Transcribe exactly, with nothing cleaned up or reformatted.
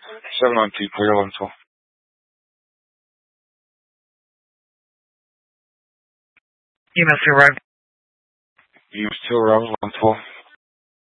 seven nine two, clear eleven twelve. E M S two arrived. E M S two arrived, eleven twelve.